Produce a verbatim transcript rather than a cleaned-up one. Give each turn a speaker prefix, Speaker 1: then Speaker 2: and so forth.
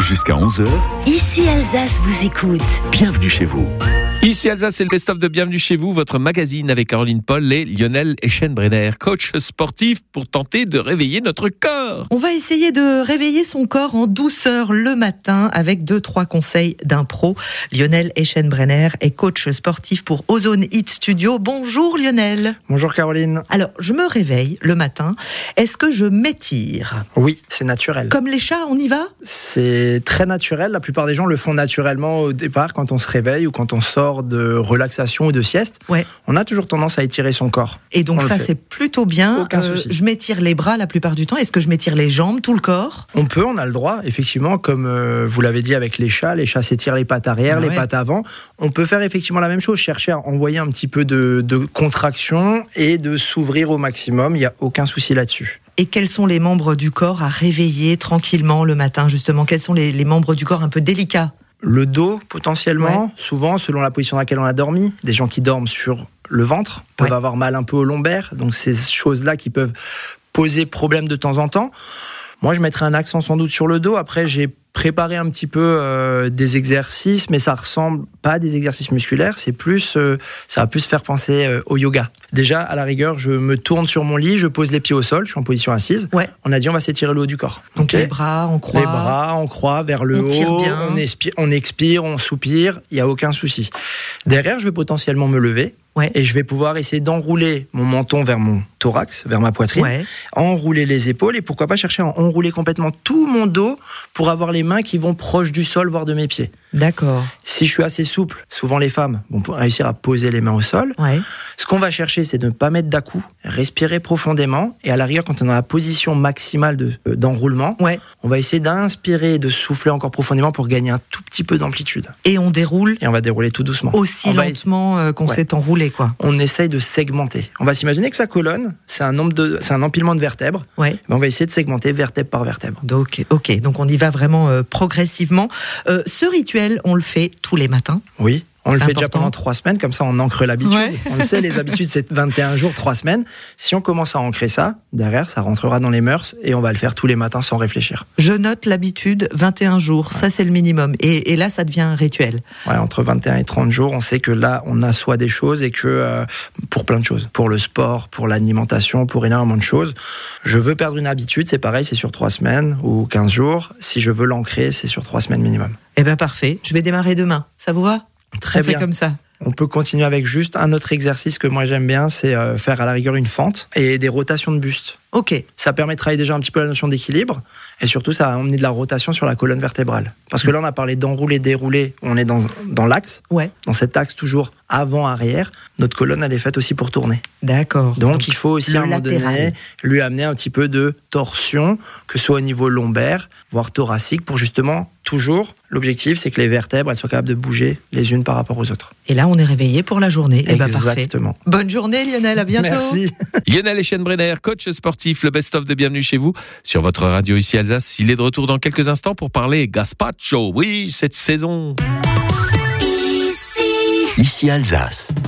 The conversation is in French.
Speaker 1: Jusqu'à onze heures,
Speaker 2: Ici Alsace vous écoute.
Speaker 1: bienvenue chez vous.
Speaker 3: Ici Alsace, c'est le best-of de Bienvenue chez vous, votre magazine avec Caroline Paul et Lionel Eschenbrenner, coach sportif pour tenter de réveiller notre corps.
Speaker 4: On va essayer de réveiller son corps en douceur le matin avec deux, trois conseils d'un pro. Lionel Eschenbrenner est coach sportif pour Ozone Hit Studio. Bonjour Lionel.
Speaker 5: Bonjour Caroline.
Speaker 4: Alors, je me réveille le matin. Est-ce que je m'étire ?
Speaker 5: Oui, c'est naturel.
Speaker 4: Comme les chats, on y va ?
Speaker 5: C'est très naturel. La plupart des gens le font naturellement au départ quand on se réveille ou quand on sort de relaxation ou de sieste.
Speaker 4: Ouais.
Speaker 5: On a toujours tendance à étirer son corps.
Speaker 4: Et donc
Speaker 5: On le
Speaker 4: ça,
Speaker 5: fait.
Speaker 4: c'est plutôt bien.
Speaker 5: Aucun souci.
Speaker 4: Je m'étire les bras la plupart du temps. Est-ce que je m'étire les jambes, tout le corps ?
Speaker 5: On peut, on a le droit, effectivement, comme euh, vous l'avez dit avec les chats, les chats s'étirent les pattes arrière,
Speaker 4: Ah
Speaker 5: les
Speaker 4: ouais.
Speaker 5: pattes avant. On peut faire effectivement la même chose, chercher à envoyer un petit peu de, de contraction et de s'ouvrir au maximum. Il n'y a aucun souci là-dessus.
Speaker 4: Et quels sont les membres du corps à réveiller tranquillement le matin, justement ? Quels sont les, les membres du corps un peu délicats ?
Speaker 5: Le dos, potentiellement,
Speaker 4: Ouais.
Speaker 5: souvent, selon la position dans laquelle on a dormi. Des gens qui dorment sur le ventre peuvent
Speaker 4: Ouais.
Speaker 5: avoir mal un peu au lombaire. Donc, ces choses-là qui peuvent poser problème de temps en temps. Moi, je mettrais un accent sans doute sur le dos. Après, j'ai préparé un petit peu euh, des exercices, mais ça ressemble pas à des exercices musculaires. C'est plus, euh, ça va plus faire penser euh, au yoga. Déjà, à la rigueur, je me tourne sur mon lit, je pose les pieds au sol, je suis en position assise.
Speaker 4: Ouais.
Speaker 5: On a dit, on va s'étirer le haut du corps.
Speaker 4: Donc
Speaker 5: Ok.
Speaker 4: les bras, on croit.
Speaker 5: Les bras, on croit vers le
Speaker 4: On
Speaker 5: haut,
Speaker 4: tire bien.
Speaker 5: on expire, on expire, on soupire, il n'y a aucun souci. Derrière, je vais potentiellement me lever
Speaker 4: Ouais.
Speaker 5: et je vais pouvoir essayer d'enrouler mon menton vers mon thorax, vers ma poitrine,
Speaker 4: Ouais.
Speaker 5: enrouler les épaules et pourquoi pas chercher à enrouler complètement tout mon dos pour avoir les mains qui vont proche du sol, voire de mes pieds.
Speaker 4: D'accord.
Speaker 5: Si je suis assez souple, souvent les femmes vont réussir à poser les mains au sol.
Speaker 4: Ouais.
Speaker 5: Ce qu'on va chercher, c'est de ne pas mettre d'à-coups, respirer profondément et à la rigueur, quand on est dans la position maximale de, euh, d'enroulement,
Speaker 4: Ouais.
Speaker 5: on va essayer d'inspirer et de souffler encore profondément pour gagner un tout petit peu d'amplitude.
Speaker 4: Et on déroule
Speaker 5: Et on va dérouler tout doucement.
Speaker 4: aussi
Speaker 5: On va
Speaker 4: lentement euh, qu'on
Speaker 5: Ouais.
Speaker 4: s'est enroulé, quoi.
Speaker 5: On essaye de segmenter. On va s'imaginer que sa colonne, c'est un, nombre de, c'est un empilement de vertèbres.
Speaker 4: Ouais.
Speaker 5: Mais on va essayer de segmenter vertèbre par vertèbre.
Speaker 4: Donc, ok. Donc on y va vraiment euh, progressivement. Euh, ce rituel, on le fait tous les matins.
Speaker 5: Oui. On le
Speaker 4: C'est
Speaker 5: fait déjà
Speaker 4: important.
Speaker 5: pendant trois semaines, comme ça on ancre l'habitude.
Speaker 4: Ouais.
Speaker 5: On le sait, les habitudes c'est vingt et un jours, trois semaines. Si on commence à ancrer ça, derrière ça rentrera dans les mœurs et on va le faire tous les matins sans réfléchir.
Speaker 4: Je note l'habitude, vingt et un jours. Ça, c'est le minimum. Et, et là, ça devient un rituel.
Speaker 5: Ouais, entre vingt et un et trente jours, on sait que là on assoit des choses et que euh, pour plein de choses. Pour le sport, pour l'alimentation, pour énormément de choses. Je veux perdre une habitude, c'est pareil, c'est sur trois semaines ou quinze jours. Si je veux l'ancrer, c'est sur trois semaines minimum.
Speaker 4: Eh bien, parfait. Je vais démarrer demain. Ça vous va ?
Speaker 5: Très
Speaker 4: On fait
Speaker 5: bien.
Speaker 4: comme ça.
Speaker 5: On peut continuer avec juste un autre exercice que moi j'aime bien, c'est euh, faire à la rigueur une fente et des rotations de buste.
Speaker 4: Ok.
Speaker 5: Ça permet de travailler déjà un petit peu la notion d'équilibre et surtout ça va emmener de la rotation sur la colonne vertébrale. Parce que là on a parlé d'enrouler, dérouler, on est dans, dans l'axe,
Speaker 4: Ouais.
Speaker 5: dans cet axe toujours avant-arrière. Notre colonne elle est faite aussi pour tourner.
Speaker 4: D'accord.
Speaker 5: Donc, il faut aussi
Speaker 4: le
Speaker 5: à un moment donné
Speaker 4: latéral.
Speaker 5: lui amener un petit peu de torsion, que ce soit au niveau lombaire, voire thoracique, pour justement toujours, l'objectif c'est que les vertèbres elles soient capables de bouger les unes par rapport aux autres.
Speaker 4: Et là, on est réveillé pour la journée. Eh ben, parfait.
Speaker 5: Exactement.
Speaker 4: Bonne journée, Lionel. À bientôt.
Speaker 5: Merci.
Speaker 3: Lionel Eschenbrenner, coach sportif, le best-of de Bienvenue chez vous sur votre radio ici Alsace. Il est de retour dans quelques instants pour parler gazpacho. Oui, cette saison.
Speaker 1: Ici Alsace.